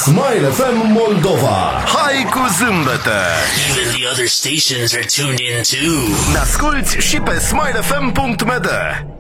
Smile FM Moldova. Hai cu zâmbete! Even the other stations are tuned in too. Ne asculti și pe smilefm.md.